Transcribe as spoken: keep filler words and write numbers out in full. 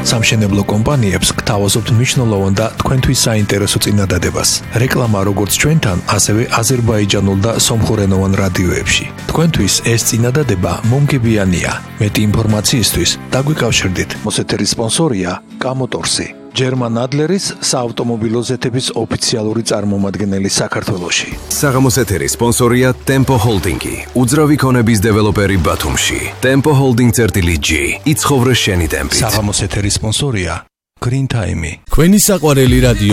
სამშენებლო კომპანიებს გთავაზობთ მნიშვნელოვან და თქვენთვის საინტერესო წინადადებას. რეკლამა როგორც ჩვენთან, ასევე აზერბაიჯანულ და სომხურენოვან რადიოებში. თქვენთვის ეს წინადადება მომგებიანია. მეტი ინფორმაციისთვის დაგვიკავშირდით. მოსეთერის სპონსორია კამოტორსი. German Adleris საავტომობილო ზეთების ოფიციალური წარმომადგენელი საქართველოში. საღამოს ეთერის სპონსორია Tempo Holding-ი, უძრავი ქონების დეველოპერი ბათუმში. Tempo Holding წერტილი G, იცხოვრე შენი ტემპით. საღამოს ეთერის სპონსორია Green Time-ი. Ქვენი საყვარელი რადიო